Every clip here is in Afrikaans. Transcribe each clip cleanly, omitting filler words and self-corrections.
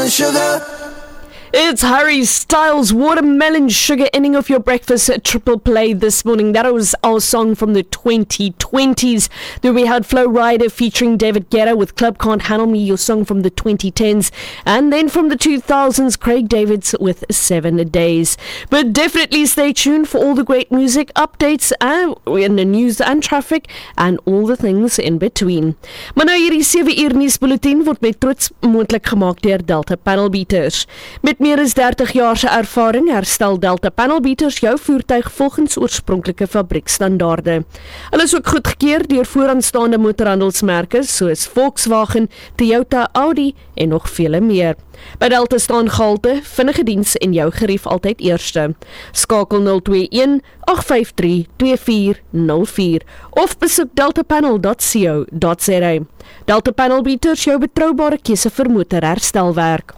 Sugar. It's Harry Styles' Watermelon Sugar, ending of your breakfast triple play this morning. That was our song from the 2020s. Then we had Flo Rida featuring David Guetta with Club Can't Handle Me, your song from the 2010s. And then from the 2000s, Craig Davids with 7 Days. But definitely stay tuned for all the great music, updates, in the news and traffic, and all the things in between. Maar nou hierdie 7 uur nuusbulletin word met trots moontlik gemaak deur Delta Panel Beaters. Met meer as 30 jaar se ervaring herstel Delta Panel Beaters jou voertuig volgens oorspronklike fabriekstandaarde. Hulle is ook goedgekeur deur vooraanstaande motorhandelsmerke soos Volkswagen, Toyota, Audi en nog vele meer. By Delta staan gehalte, vinnige diens en jou gerief altyd eerste. Skakel 021 853 2404 of besoek deltapanel.co.za. Delta Panel Beaters, jou betroubare keuse vir motorherstelwerk.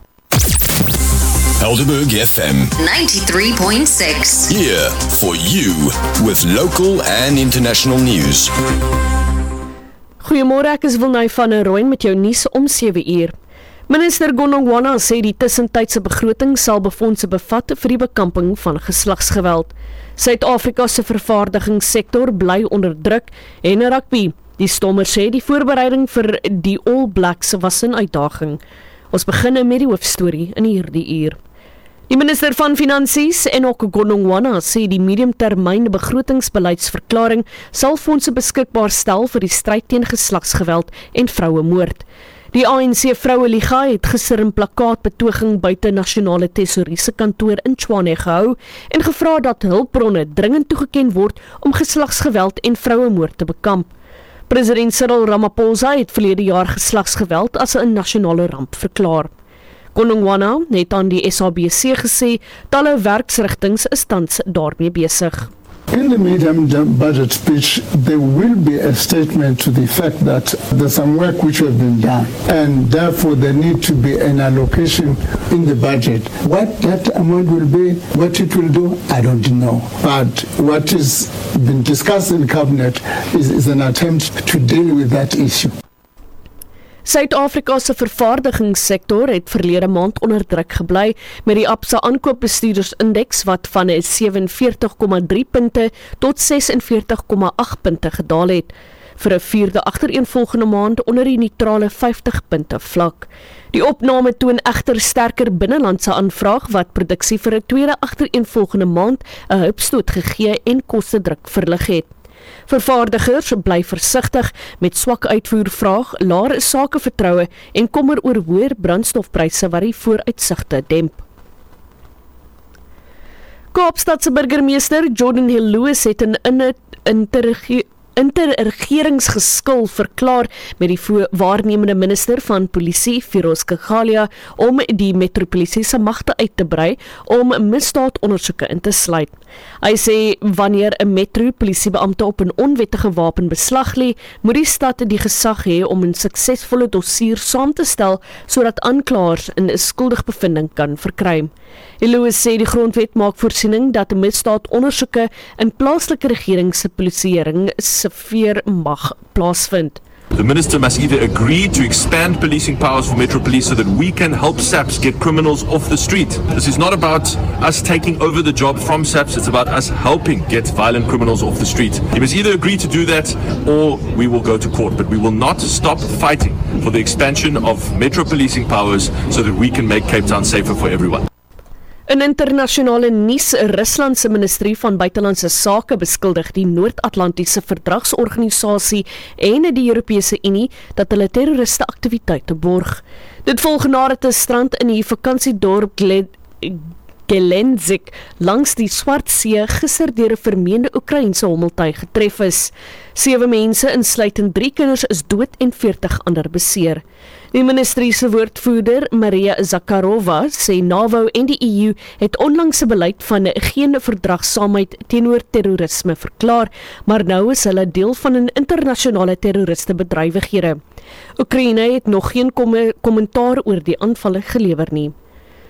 Helderberg FM 93.6. here for you with local and international news. Goeiemôre, ek is Wilnay van der Rooyen met jou nuus om 7 uur. Minister Gonongwana sê die tussentydse begroting sal befondse bevat vir die bekamping van geslagsgeweld. Suid-Afrika se vervaardigingssektor bly onder druk en rugby. Die Stormers sê die voorbereiding vir die All Blacks was 'n uitdaging. Ons begin met die hoofstorie in hierdie uur. Die minister van Finansies, Enoch Gonongwana, sê die mediumtermyn begrotingsbeleidsverklaring sal fondse beskikbaar stel vir die stryd teen geslagsgeweld en vrouemoord. Die ANC Vroueliga het gister 'n plakkaatbetoging buite nasionale tesourie se kantoor in Tshwane gehou en gevra dat hulpbronne dringend toegeken word om geslagsgeweld en vrouemoord te bekamp. President Cyril Ramaphosa het verlede jaar geslagsgeweld as 'n nasionale ramp verklaar. Gonongwana het aan die SABC gesê talle werksrigtings is tans daarmee besig. In the medium budget speech, there will be a statement to the effect that there's some work which has been done, and therefore there need to be an allocation in the budget. What that amount will be, what it will do, I don't know. But what is been discussed in cabinet is an attempt to deal with that issue. Suid-Afrika se vervaardigingssektor het verlede maand onder druk gebly met die Absa aankoopbestuurdersindeks wat van 47,3 punte tot 46,8 punte gedaal het, vir 'n 4de agtereenvolgende maand onder die neutrale 50 punte vlak. Die opname toon egter sterker binnelandse aanvraag wat produksie vir 'n tweede agtereenvolgende maand 'n hupstoot gegee en kostedruk verlig het. Vervaardigers bly versigtig met swak uitvoervraag, lae sakevertroue en kommer oor hoër brandstofpryse wat die vooruitsigte demp. Kaapstad se burgemeester Jordan Hill Lewis het 'n interregeringsgeskil verklaar met die waarnemende minister van polisie, Firoz Kagalia, om die metropolisie se magte uit te brei om misdaadondersoeke in te sluit. Hy sê wanneer 'n metropolisiebeampte op 'n onwettige wapen beslag lê, moet die stad die gesag hê om 'n suksesvolle dossier saam te stel sodat aanklaers 'n skuldigbevinding kan verkry. Lewis sê die grondwet maak voorsiening dat misdaadondersoeke in plaaslike regering se polisieering severe mag plaasvind. The minister must either agree to expand policing powers for Metro Police so that we can help SAPS get criminals off the street. This is not about us taking over the job from SAPS, it's about us helping get violent criminals off the street. He must either agree to do that or we will go to court, but we will not stop fighting for the expansion of Metro policing powers so that we can make Cape Town safer for everyone. In internasionale nuus, Rusland se ministerie van buitelandse sake beskuldig die Noord-Atlantiese Verdragsorganisasie en die Europese Unie dat hulle terroriste aktiwiteite borg. Dit volg nadat 'n strand in die vakansiedorp Gelendzhik langs die Swart See gister deur 'n vermeende Oekraïense hommeltuig getref is. 7 mense, insluitend 3 kinders, is dood en 40 ander beseer. Die ministerie se woordvoerder, Maria Zakharova, sê NAVO en die EU het onlangs 'n beleid van geen verdragsaamheid teenoor terrorisme verklaar, maar nou is hulle deel van 'n internasionale terroristebedrywighede. Oekraïne het nog geen kommentaar oor die aanvalle gelewer nie.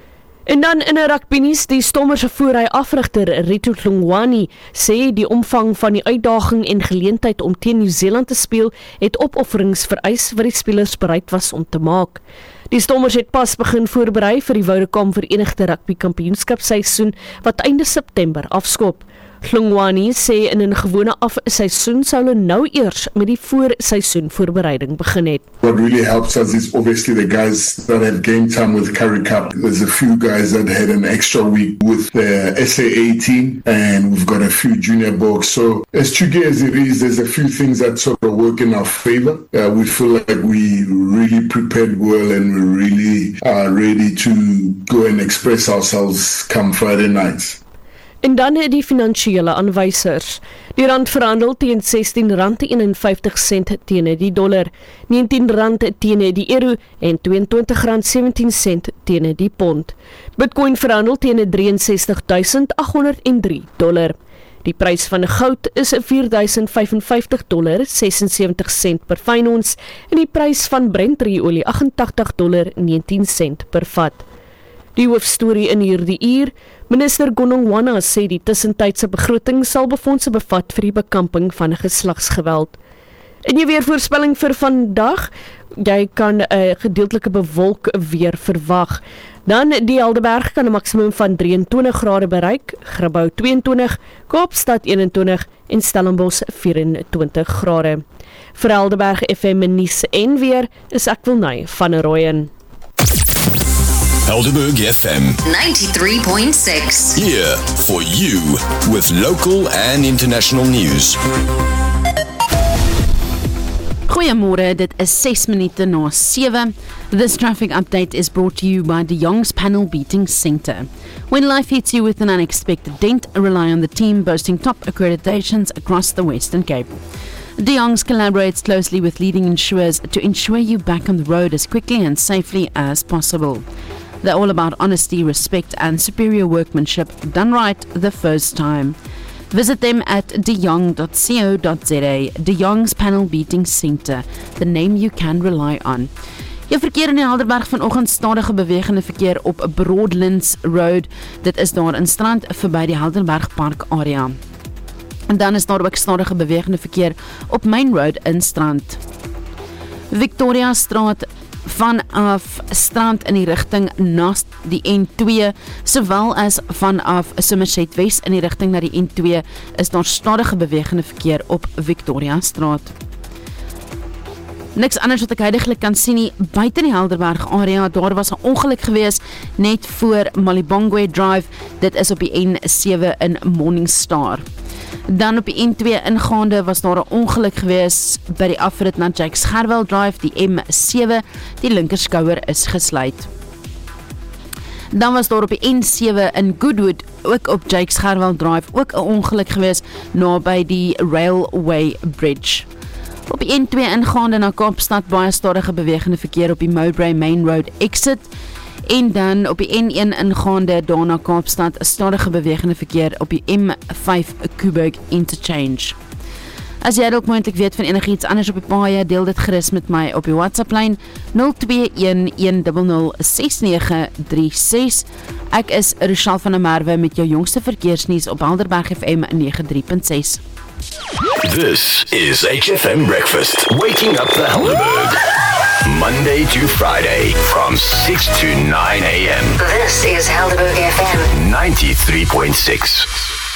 En dan in 'n rugbynuus, die Stormers se voorry afrigter Rito Hlongwane sê die omvang van die uitdaging en geleentheid om teen Nieu-Seeland te speel het opofferings vereis wat die spelers bereid was om te maak. Die Stormers het pas begin voorberei vir die Vodacom Verenigde Rugby Kampioenskapseisoen wat einde September afskop. Hlongwane sê in 'n gewone afseisoen sou hulle nou eers met die voorseisoen voorbereiding begin het. What really helps us is obviously the guys that have game time with Currie Cup. There's a few guys that had an extra week with the SAA team, and we've got a few junior box. So as tricky as it is, there's a few things that sort of work in our favor. We feel like we really prepared well and we're really ready to go and express ourselves come Friday nights. En dan die finansiële aanwysers. Die rand verhandel teen R16.51 teen die dollar, R19 teen die euro en R22.17 teen die pond. Bitcoin verhandel teen $63,803. Die prys van goud is $4,055.76 per fyn ons en die prys van Brent-olie $88.19 per vat. Die hoofstorie in hierdie uur, minister Gonongwana sê die tussentydse begroting sal befondse bevat vir die bekamping van geslagsgeweld. En jy weer voorspelling vir vandag, jy kan 'n gedeeltelike bewolk weer verwag. Dan die Helderberg kan 'n maksimum van 23 grade bereik, Grabouw 22, Kaapstad 21 en Stellenbosch 24 grade. Vir Helderberg FM nuus en weer is ek Wilnay van Rooyen. Helderberg FM 93.6. here for you with local and international news. Goeiemôre, dit is 6 minute na 7. This traffic update is brought to you by De Jong's Panel Beating Centre. When life hits you with an unexpected dent, rely on the team boasting top accreditations across the Western Cape. De Jong's collaborates closely with leading insurers to ensure you back on the road as quickly and safely as possible. They're all about honesty, respect and superior workmanship done right the first time. Visit them at dejong.co.za. De Jong's Panel Beating Centre, the name you can rely on. Jou verkeer in die Helderberg vanoggend stadige bewegende verkeer op Broadlands Road. Dit is daar in Strand verby die Helderberg Park area. En dan is daar ook stadige bewegende verkeer op Main Road in Strand. Victoria Straat vanaf Strand in die rigting na die N2, sowel as vanaf Somerset West in die rigting na die N2, is daar stadige bewegende verkeer op Victoria Straat. Niks anders wat ek heidiglik kan sien nie, buite die Helderberg area, daar was 'n ongeluk gewees net voor Malibongwe Drive, dit is op die N7 in Morningstar. Dan op die N2 ingaande was daar 'n ongeluk gewees by die afrit na Jakes Gerwel Drive, die M7, die linkerskouer is gesluit. Dan was daar op die N7 in Goodwood, ook op Jakes Gerwel Drive, ook 'n ongeluk gewees naby die Railway Bridge. Op die N2 ingaande na Kaapstad, baie stadige bewegende verkeer op die Mowbray Main Road exit, en dan op die N1 ingaande daarna Kaapstad, stadige bewegende verkeer op die M5 Kuburg Interchange. As jy dalk moontlik weet van enigiets anders op die paaie, deel dit gerus met my op die WhatsApp-lyn 0211006936. Ek is Rochelle van der Merwe met jou jongste verkeersnuus op Helderberg FM 93.6. This is HFM Breakfast, waking up the Helderberg. Monday to Friday from 6 to 9 a.m. This is Helderberg FM 93.6.